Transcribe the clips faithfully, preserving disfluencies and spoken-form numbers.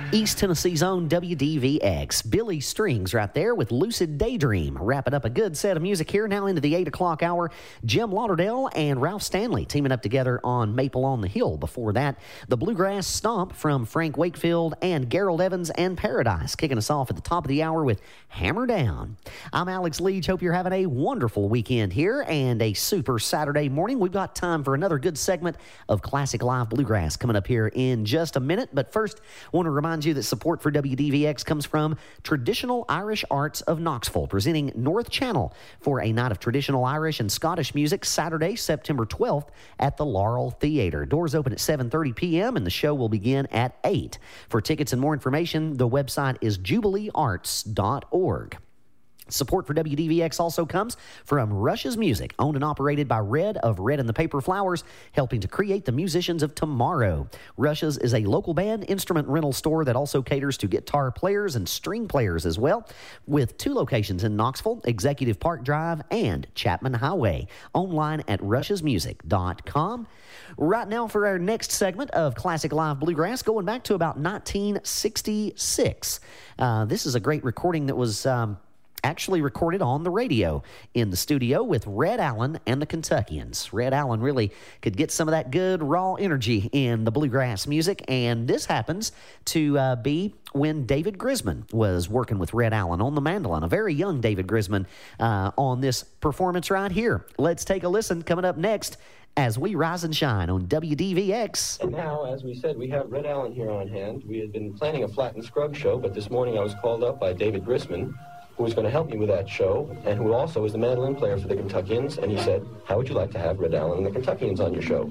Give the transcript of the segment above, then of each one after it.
East Tennessee's own W D V X. Billy Strings right there with Lucid Daydream. Wrapping up a good set of music here now into the eight o'clock hour. Jim Lauderdale and Ralph Stanley teaming up together on Maple on the Hill. Before that, the Bluegrass Stomp from Frank Wakefield and Gerald Evans and Paradise. Kicking us off at the top of the hour with Hammer Down. I'm Alex Leach. Hope you're having a wonderful weekend here and a super Saturday morning. We've got time for another good segment of Classic Live Bluegrass coming up here in just a minute. But first, I want to remind you that support for W D V X comes from Traditional Irish Arts of Knoxville, presenting North Channel for a night of traditional Irish and Scottish music Saturday, September twelfth at the Laurel Theater. Doors open at seven thirty p.m. and the show will begin at eight. For tickets and more information, the website is jubilee arts dot org. Support for W D V X also comes from Rush's Music, owned and operated by Red of Red and the Paper Flowers, helping to create the musicians of tomorrow. Rush's is a local band instrument rental store that also caters to guitar players and string players as well, with two locations in Knoxville, Executive Park Drive and Chapman Highway. Online at rushes music dot com. Right now for our next segment of Classic Live Bluegrass, going back to about nineteen sixty-six. Uh, this is a great recording that was... Um, actually recorded on the radio in the studio with Red Allen and the Kentuckians. Red Allen really could get some of that good raw energy in the bluegrass music, and this happens to uh, be when David Grisman was working with Red Allen on the mandolin, a very young David Grisman uh, on this performance right here. Let's take a listen coming up next as we rise and shine on W D V X. And now, as we said, we have Red Allen here on hand. We had been planning a Flat and Scrub show, but this morning I was called up by David Grisman, who was going to help me with that show, and who also is the mandolin player for the Kentuckians, and he said, how would you like to have Red Allen and the Kentuckians on your show?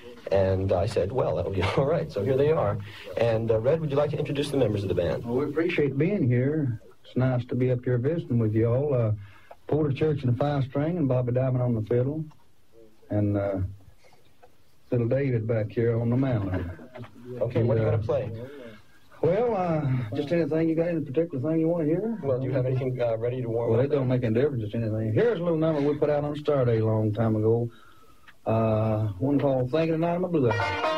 And I said, well, that would be all right. So here they are. And uh, Red, would you like to introduce the members of the band? Well, we appreciate being here. It's nice to be up here visiting with you all. Uh, Porter Church and the five string, and Bobby Diamond on the fiddle, and uh, little David back here on the mandolin. Okay, what are you going to play? Well, uh, just anything. You got any particular thing you want to hear? Well, do you have anything uh, ready to warm well, up? Well, it don't make any difference, just anything. Here's a little number we put out on Star Day a long time ago. Uh, one called Thinking Tonight I'm a Blue Eye.